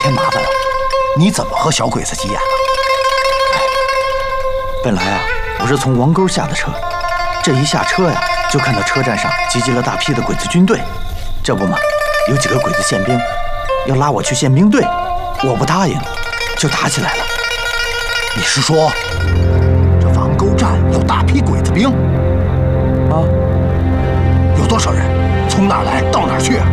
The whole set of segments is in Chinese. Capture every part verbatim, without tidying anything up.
添麻烦了，你怎么和小鬼子急眼了？本来啊，我是从王沟下的车，这一下车呀，就看到车站上集结了大批的鬼子军队。这不嘛，有几个鬼子宪兵要拉我去宪兵队，我不答应，就打起来了。 你是说，这王沟站有大批鬼子兵？ 啊？ 有多少人？从哪儿来到哪儿去啊？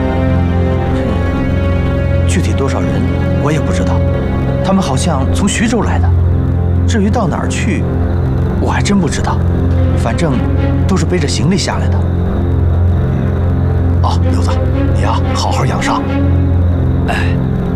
具体多少人我也不知道，他们好像从徐州来的。至于到哪儿去，我还真不知道。反正都是背着行李下来的。 哦，刘子，你呀、啊，好好养伤。 哎。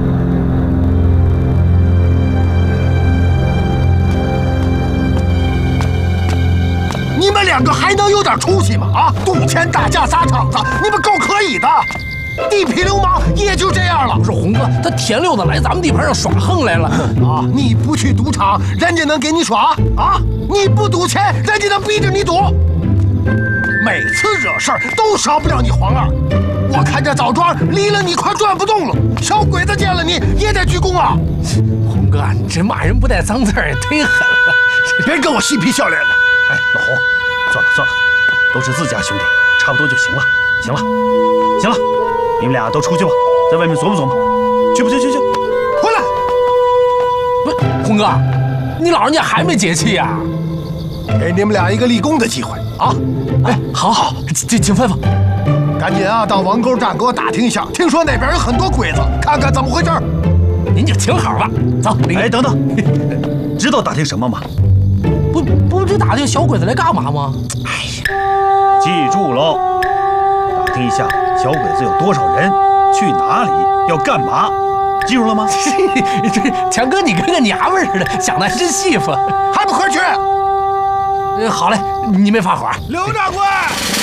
你们两个还能有点出息吗？啊，赌钱打架砸场子，你们够可以的。地痞流氓也就这样了。 不是红哥，他田六的来咱们地盘上耍横来了啊！你不去赌场，人家能给你耍啊？你不赌钱，人家能逼着你赌？每次惹事儿都少不了你黄二。我看这枣庄离了你快转不动了，小鬼子见了你也得鞠躬啊！ 红哥，你这骂人不带脏字也忒狠了， 别跟我嬉皮笑脸的。 哎，老红，算了算了，都是自家兄弟，差不多就行了。行了，行了，你们俩都出去吧，在外面琢磨琢磨，去不去？去去， 回来！ 不是，红哥，你老人家还没解气呀、啊？ 给你们俩一个立功的机会啊！ 哎，好好，请请吩咐。 赶紧啊，到王沟站给我打听一下，听说那边有很多鬼子，看看怎么回事。 您就请好吧。走， 哎，等等，知道打听什么吗？ 不不就打听小鬼子来干嘛吗？ 哎呀，记住喽，打听一下小鬼子有多少人，去哪里，要干嘛，记住了吗？ 这强哥，你跟个娘们似的，想的还真细乎， 还不快去？ 呃，好嘞，你没发火。 刘掌柜。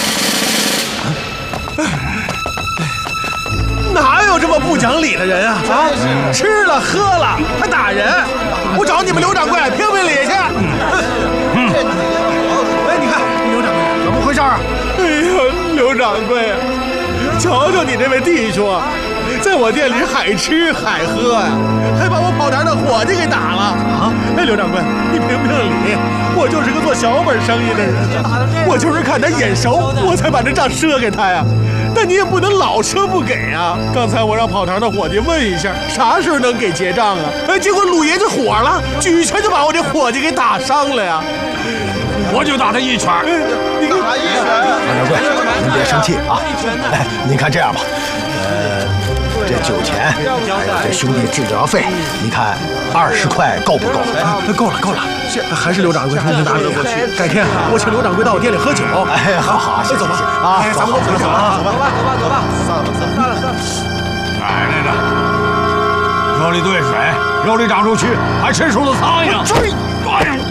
哪有这么不讲理的人啊！啊，吃了喝了还打人！我找你们刘掌柜评评理去。嗯，哎，你看刘掌柜怎么回事啊？ 哎呀，刘掌柜，瞧瞧你这位弟兄啊，在我店里海吃海喝呀、啊，还把我跑堂的伙计给打了啊！哎，刘掌柜，你评评理，我就是个做小本生意的人，我就是看他眼熟，我才把这账赊给他呀。但你也不能老赊不给啊！刚才我让跑堂的伙计问一下，啥时候能给结账啊？哎，结果鲁爷就火了，举拳就把我这伙计给打伤了呀！ 我就打他一拳， 你打一拳！ 王掌柜，您别生气啊！哎，您看这样吧，呃，这酒钱还有这兄弟治疗费，你看二十块够不够？ 哎，够了够了，还是刘掌柜您打理。改天我请刘掌柜到我店里喝酒。 哎，好好， 走吧啊， 咱们走吧走吧走吧走吧走吧，散了散了散了散了。 来来着，肉里兑水，肉里长出蛆，还吃出了苍蝇。哎呀！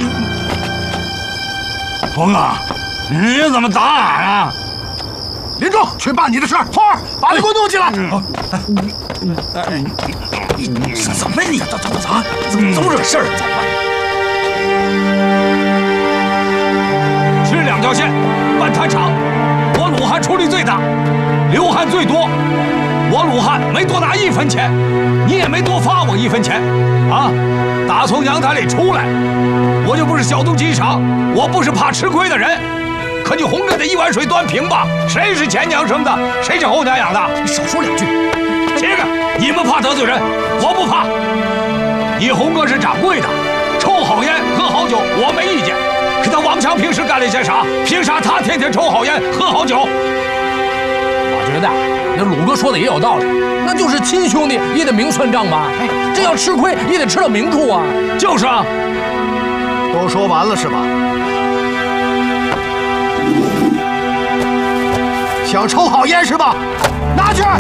红哥，你怎么打俺啊？ 林仲，去办你的事儿。花儿，把他给我弄进来。 哎，你你怎么你怎怎怎怎怎么都惹事儿了？怎么办？吃两条线，办摊场。我鲁汉出力最大，流汗最多。我鲁汉没多拿一分钱，你也没多发我一分钱，啊！打从阳台里出来，我就不是小肚鸡肠，我不是怕吃亏的人。可你红哥的一碗水端平吧，谁是前娘生的，谁是后娘养的？ 你少说两句。 接着，你们怕得罪人，我不怕。你红哥是掌柜的，抽好烟，喝好酒，我没意见。可他王强平时干了些啥？凭啥他天天抽好烟，喝好酒？ 我觉得那鲁哥说的也有道理，那就是亲兄弟也得明算账吧？哎，这要吃亏也得吃到明处啊！ 就是啊。 都说完了是吧？想抽好烟是吧？拿去！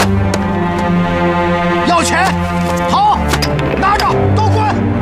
要钱？好，拿着，都滚！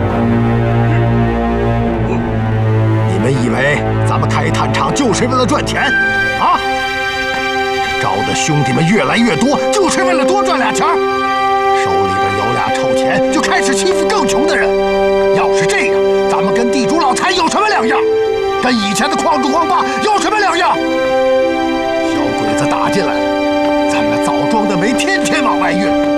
你们以为咱们开炭厂就是为了赚钱啊？招的兄弟们越来越多，就是为了多赚俩钱儿。手里边有俩臭钱，就开始欺负更穷的人。要是这样，咱们跟地主老财有什么两样？跟以前的矿主矿霸有什么两样？小鬼子打进来了，咱们枣庄的煤天天往外运。